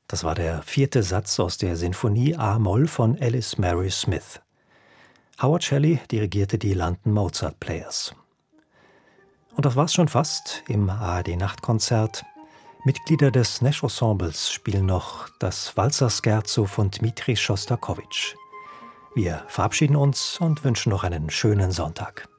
Das war der 4. Satz aus der Sinfonie A-Moll von Alice Mary Smith. Howard Shelley dirigierte die London Mozart Players. Und das war's schon fast im ARD-Nachtkonzert. Mitglieder des Nash-Ensembles spielen noch das Walzer-Scherzo von Dmitri Schostakowitsch. Wir verabschieden uns und wünschen noch einen schönen Sonntag.